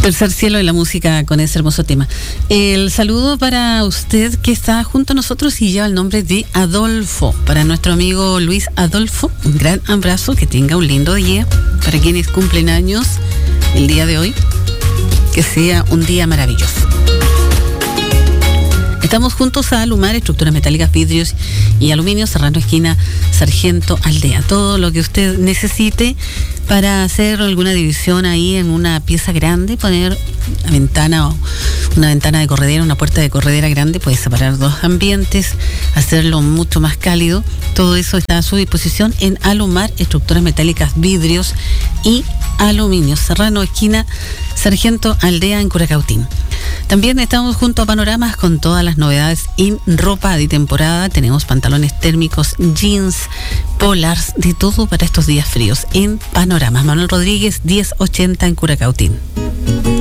Tercer cielo y la música con ese hermoso tema. El saludo para usted que está junto a nosotros y lleva el nombre de Adolfo. Para nuestro amigo Luis Adolfo, un gran abrazo, que tenga un lindo día. Para quienes cumplen años el día de hoy, que sea un día maravilloso. Estamos juntos a Alumar, estructuras metálicas, vidrios y aluminio, Serrano esquina Sargento Aldea. Todo lo que usted necesite para hacer alguna división ahí en una pieza grande, poner una ventana de corredera, una puerta de corredera grande, puede separar dos ambientes, hacerlo mucho más cálido. Todo eso está a su disposición en Alumar, estructuras metálicas, vidrios y aluminio, Serrano esquina Sargento Aldea en Curacautín. También estamos junto a Panoramas con todas las novedades en ropa de temporada. Tenemos pantalones térmicos, jeans, polars, de todo para estos días fríos en Panoramas. Manuel Rodríguez 1080 en Curacautín.